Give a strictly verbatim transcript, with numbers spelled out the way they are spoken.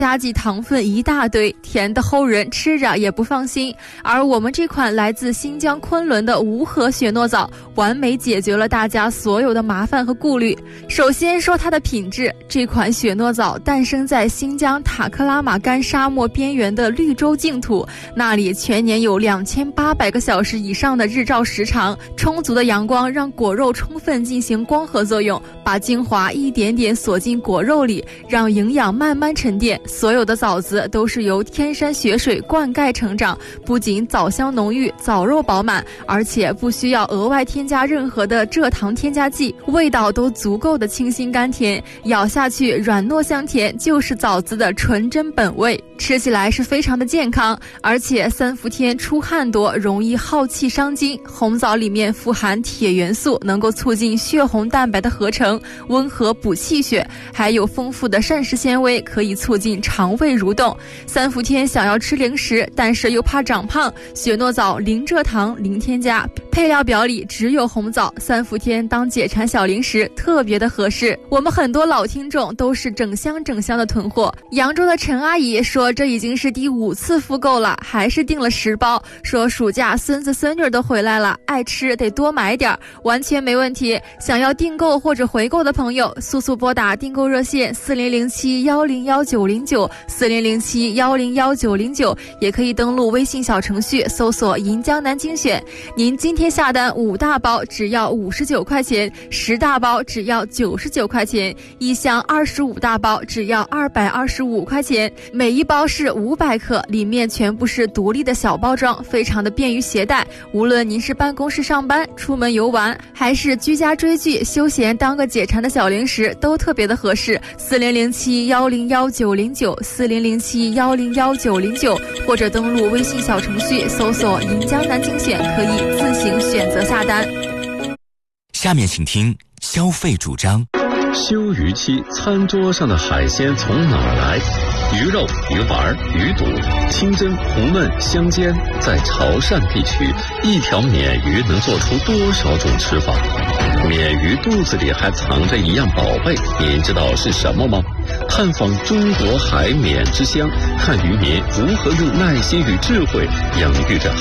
加剂糖分一大堆，甜的齁人，吃着也不放心。而我们这款来自新疆昆仑的无核雪诺枣，完美解决了大家所有的麻烦和顾虑。首先说它的品质，这款雪诺枣诞生在新疆塔克拉玛干沙漠边缘的绿洲净土，那里全年有两千八百个小时以上的日照时长，充足的阳光让果肉充分进行光合作用，把精华一点点锁进果肉里，让营养慢慢沉淀。所有的枣子都是由天山雪水灌溉成长，不仅枣香浓郁，枣肉饱满，而且不需要额外添加任何的蔗糖添加剂，味道都足够的清新甘甜，咬下去软糯香甜，就是枣子的纯真本味。吃起来是非常的健康，而且三伏天出汗多，容易耗气伤筋。红枣里面富含铁元素，能够促进血红蛋白的合成，温和补气血，还有丰富的膳食纤维，可以促进肠胃蠕动。三伏天想要吃零食，但是又怕长胖，雪诺枣零蔗糖零添加，配料表里只有红枣，三伏天当解馋小零食特别的合适。我们很多老听众都是整箱整箱的囤货。扬州的陈阿姨说这已经是第五次复购了，还是订了十包，说暑假孙子孙女都回来了，爱吃得多买点，完全没问题。想要订购或者回购的朋友，速速拨打订购热线四零零七幺零幺九零九四零零七幺零幺九零九，也可以登录微信小程序搜索银江南精选。您今天下单五大包只要五十九块钱，十大包只要九十九块钱，一箱二十五大包只要二百二十五块钱，每一包是五百克，里面全部是独立的小包装，非常的便于携带。无论您是办公室上班、出门游玩，还是居家追剧、休闲当个解馋的小零食，都特别的合适。四零零七幺零幺九零九四零零七幺零幺九零九，或者登录微信小程序搜索银江南精选，可以自行选择下单。 下面请听消费主张。 休渔期，餐桌上的海鲜从哪儿来？鱼肉、鱼丸、鱼肚，清蒸、红焖、香煎，在潮汕地区，一条鲶鱼能做出多少种吃法？鲶鱼肚子里还藏着一样宝贝，您知道是什么吗？探访中国海鲶之乡，看渔民如何用耐心与智慧养育着